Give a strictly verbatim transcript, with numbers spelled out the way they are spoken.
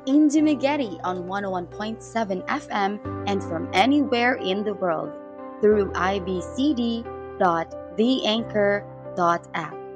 in Dumaguete on one oh one point seven F M and from anywhere in the world through i b c d dot the anchor dot app.